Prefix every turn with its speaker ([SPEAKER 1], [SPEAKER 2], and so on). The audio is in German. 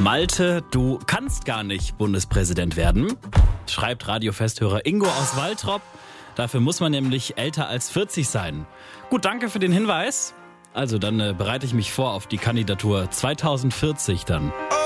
[SPEAKER 1] Malte, du kannst gar nicht Bundespräsident werden, schreibt Radiofesthörer Ingo aus Waltrop. Dafür muss man nämlich älter als 40 sein. Gut, danke für den Hinweis. Also dann bereite ich mich vor auf die Kandidatur 2040 dann.